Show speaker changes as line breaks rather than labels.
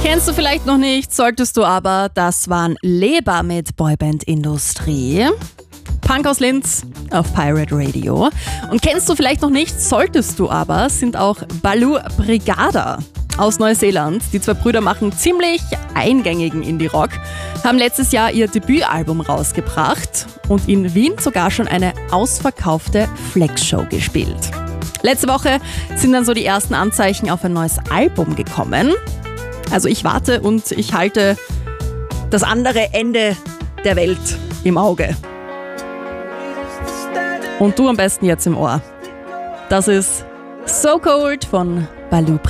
Kennst du vielleicht noch nicht, solltest du aber. Das waren Leber mit Boyband Industrie. Punk aus Linz auf Pirate Radio. Und kennst du vielleicht noch nicht, solltest du aber, sind auch Baloo Brigada aus Neuseeland. Die zwei Brüder machen ziemlich eingängigen Indie-Rock, haben letztes Jahr ihr Debütalbum rausgebracht und in Wien sogar schon eine ausverkaufte Flex-Show gespielt. Letzte Woche sind dann so die ersten Anzeichen auf ein neues Album gekommen. Also ich warte und ich halte das andere Ende der Welt im Auge. Und du am besten jetzt im Ohr. Das ist So Cold von Baloo.